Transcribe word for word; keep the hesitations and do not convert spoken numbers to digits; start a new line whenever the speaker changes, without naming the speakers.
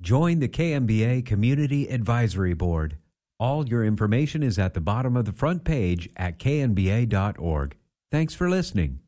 Join the K M B A Community Advisory Board. All your information is at the bottom of the front page at k n b a dot org. Thanks for listening.